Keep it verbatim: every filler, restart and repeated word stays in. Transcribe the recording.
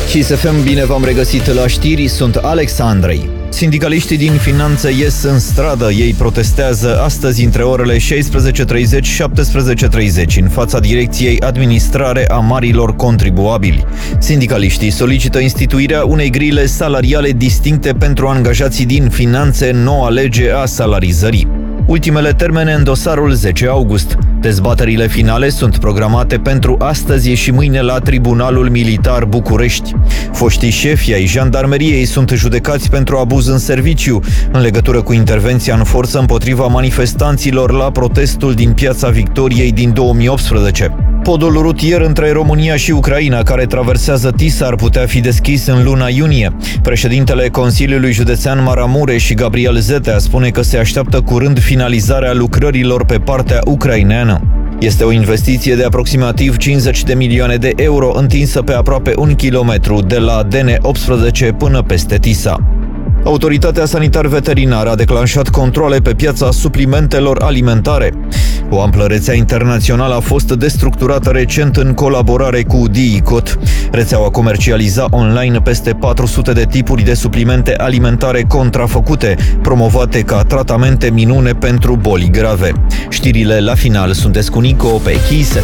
Kiss F M, bine v-am regăsit la știri, sunt Alex Andrei. Sindicaliștii din finanțe ies în stradă. Ei protestează astăzi între orele șaisprezece și treizeci și șaptesprezece și treizeci în fața Direcției Administrare a Marilor Contribuabili. Sindicaliștii solicită instituirea unei grile salariale distincte pentru angajații din finanțe, noua lege a salarizării. Ultimele termene în dosarul zece august. Dezbaterile finale sunt programate pentru astăzi și mâine la Tribunalul Militar București. Foștii șefi ai jandarmeriei sunt judecați pentru abuz în serviciu, în legătură cu intervenția în forță împotriva manifestanților la protestul din Piața Victoriei din două mii optsprezece. Podul rutier între România și Ucraina, care traversează Tisa, ar putea fi deschis în luna iunie. Președintele Consiliului Județean Maramureș, Gabriel Zetea, spune că se așteaptă curând finalizarea lucrărilor pe partea ucraineană. Este o investiție de aproximativ cincizeci de milioane de euro, întinsă pe aproape un kilometru de la D N optsprezece până peste Tisa. Autoritatea sanitar-veterinară a declanșat controale pe piața suplimentelor alimentare. O amplă rețea internațională a fost destructurată recent în colaborare cu D I C O T. Rețeaua comercializa online peste patru sute de tipuri de suplimente alimentare contrafăcute, promovate ca tratamente minune pentru boli grave. Știrile la final sunt cu Nico pe Kiss.